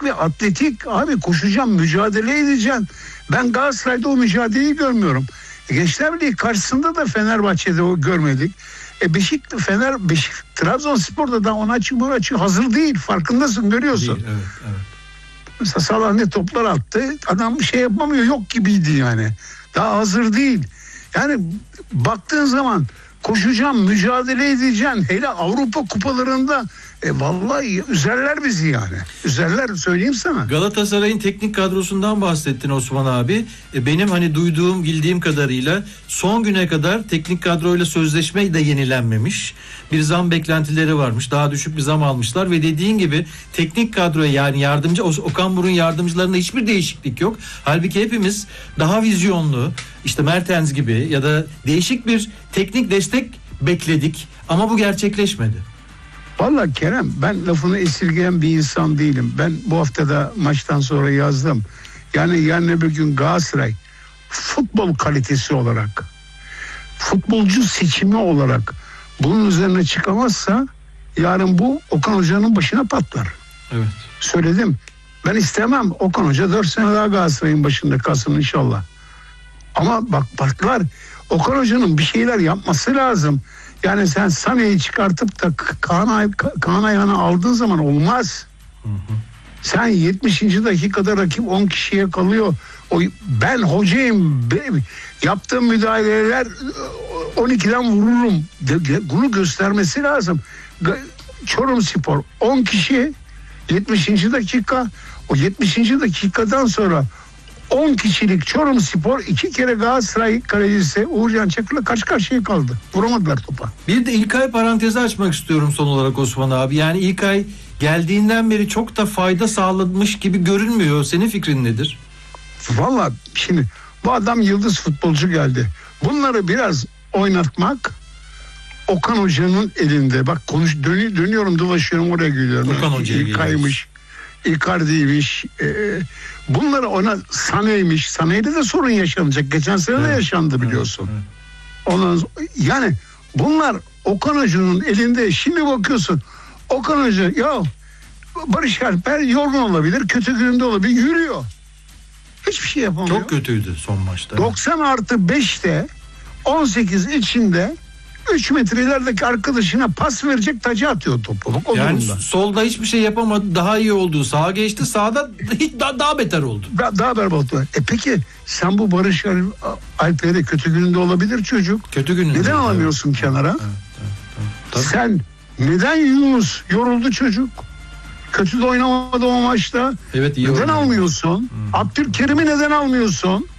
Abi atletik, abi koşacağım, mücadele edeceğim. Ben Galatasaray'da o mücadeleyi görmüyorum. Gençler Birliği karşısında da Fenerbahçe'de o görmedik. Trabzonspor'da da ona açık hazır değil. Farkındasın, görüyorsun. Değil, evet. Mesela Salah ne toplar attı. Adam bir şey yapamıyor, yok gibiydi yani. Daha hazır değil. Yani baktığın zaman koşacağım, mücadele edeceğim. Hele Avrupa kupalarında vallahi üzerler bizi yani. Üzerler, söyleyeyim sana. Galatasaray'ın teknik kadrosundan bahsettin Osman abi. Benim hani duyduğum, bildiğim kadarıyla son güne kadar teknik kadroyla sözleşme de yenilenmemiş. Bir zam beklentileri varmış. Daha düşük bir zam almışlar ve dediğin gibi teknik kadroya, yani yardımcı Okan Buruk'un yardımcılarında hiçbir değişiklik yok. Halbuki hepimiz daha vizyonlu, işte Mertens gibi ya da değişik bir teknik destek bekledik ama bu gerçekleşmedi. Vallahi Kerem, ben lafını esirgeyen bir insan değilim. Ben bu hafta da maçtan sonra yazdım. Yani yarın öbür gün Galatasaray futbol kalitesi olarak, futbolcu seçimi olarak bunun üzerine çıkamazsa yarın bu Okan Hoca'nın başına patlar. Evet. Söyledim. Ben istemem Okan Hoca 4 sene daha Galatasaray'ın başında kalsın inşallah. Ama bak patlar. Okan Hoca'nın bir şeyler yapması lazım. Yani sen Sané'yi çıkartıp da Kaan Ayhan'ı aldığın zaman olmaz. Hı. Sen 70. dakikada rakip 10 kişiye kalıyor. Ben hocayım. Yaptığım müdahaleler 12'den vururum. Bunu göstermesi lazım. Çorumspor 10 kişi 70. dakika. O 70. dakikadan sonra 10 kişilik Çorumspor 2 kere Galatasaray kalecisi Uğurcan Çakır'la karşı karşıya kaldı. Vuramadılar topa. Bir de İlkay parantezi açmak istiyorum son olarak Osman abi. Yani İlkay geldiğinden beri çok da fayda sağlamış gibi görünmüyor. Senin fikrin nedir? Vallahi şimdi bu adam yıldız futbolcu geldi. Bunları biraz oynatmak Okan Hoca'nın elinde. Bak dönüyorum dolaşıyorum, oraya geliyorum. Okan Hoca'ya İlkay'mış, Icardi'ymiş. Bunları ona Sané'ymiş. Sané'de de sorun yaşanacak. Geçen sene de yaşandı biliyorsun. Evet. Yani bunlar Okan Hoca'nın elinde. Şimdi bakıyorsun Okan Hoca ya Barış Alper yorgun olabilir, kötü gününde olabilir, yürüyor. Hiçbir şey yapamıyor. Çok kötüydü son maçta. 90+5'te 18 içinde 3 metre ilerideki arkadaşına pas verecek, taca atıyor topu. Bak, yani durumda. Solda hiçbir şey yapamadı. Daha iyi oldu. Sağa geçti. Sağda hiç daha beter oldu. Daha berbat oldu. Peki sen bu Barış Alper'e kötü gününde olabilir çocuk. Kötü gününde. Neden alamıyorsun kenara? Evet. Sen neden Yunus yoruldu çocuk? Kötü de oynamadı o maçta. Evet, iyi neden oynadı. almıyorsun? Abdülkerim'i neden almıyorsun?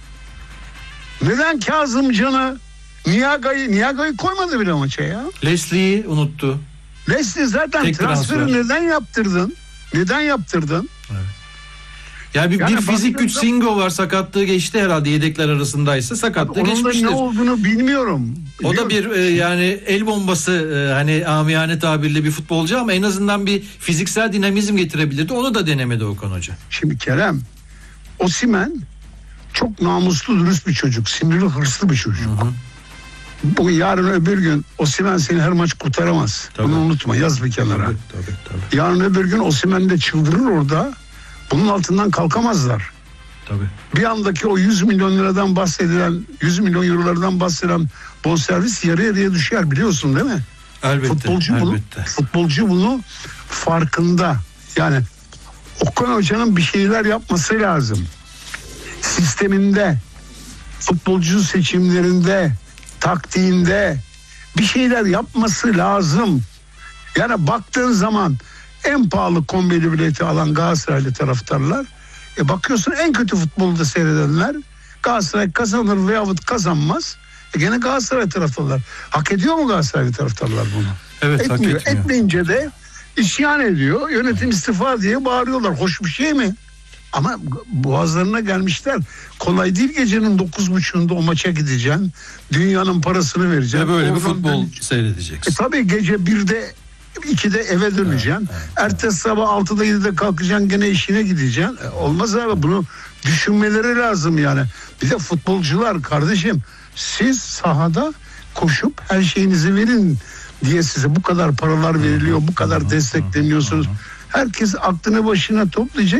Neden Kazımcan'ı, Niaga'yı koymadı bile maça ya? Leslie'yi unuttu. Leslie zaten transferi neden yaptırdın? Evet. Yani bir fizik güç Singo var, sakatlığı geçti herhalde, yedekler arasındaysa sakatlığı geçmiştir. Onun da ne olduğunu bilmiyorum. O da bir yani el bombası, hani amiyane tabirle bir futbolcu ama en azından bir fiziksel dinamizm getirebilirdi. Onu da denemedi Okan Hoca. Şimdi Kerem, Osimhen çok namuslu, dürüst bir çocuk. Sinirli, hırslı bir çocuk. Hı. Bu yarın öbür gün Osimhen seni her maç kurtaramaz. Tabii. Bunu unutma, yaz bir kenara. Tabii. Yarın öbür gün Osimhen de çıldırır orada. Bunun altından kalkamazlar. Tabii. Bir andaki o 100 milyon liradan bahsedilen, 100 milyon eurolardan bahsedilen bonservis yarı yarıya düşer, biliyorsun değil mi? Elbette. Futbolcu bunu farkında. Yani Okan Hoca'nın bir şeyler yapması lazım. Sisteminde, futbolcu seçimlerinde, taktiğinde bir şeyler yapması lazım. Yani baktığın zaman en pahalı kombeli bileti alan Galatasaraylı taraftarlar, bakıyorsun en kötü futbolu da seyredenler, Galatasaray kazanır veyahut kazanmaz, gene Galatasaray taraftarlar. Hak ediyor mu Galatasaray taraftarlar bunu? Evet, etmiyor. hak etmiyor. Etmeyince de isyan ediyor. Yönetim istifa diye bağırıyorlar. Hoş bir şey mi? Ama boğazlarına gelmişler. Kolay değil, gecenin 9.30'unda o maça gideceksin. Dünyanın parasını vereceksin. Ve böyle bir futbol seyredeceksin. Tabii gece 1'de 2'de eve döneceksin. Evet. Ertesi sabah 6'da 7'de kalkacaksın, gene işine gideceksin. Olmaz abi, bunu düşünmeleri lazım yani. Bir de futbolcular, kardeşim, siz sahada koşup her şeyinizi verin diye size bu kadar paralar veriliyor, bu kadar destekleniyorsunuz. Herkes aklını başına toplayacak.